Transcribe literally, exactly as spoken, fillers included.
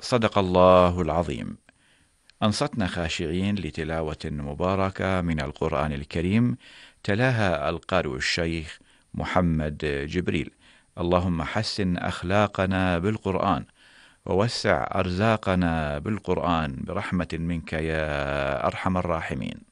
صدق الله العظيم. أنصتنا خاشعين لتلاوة مباركة من القرآن الكريم، تلاها القارئ الشيخ محمد جبريل. اللهم حسن أخلاقنا بالقرآن، ووسع أرزاقنا بالقرآن برحمة منك يا أرحم الراحمين.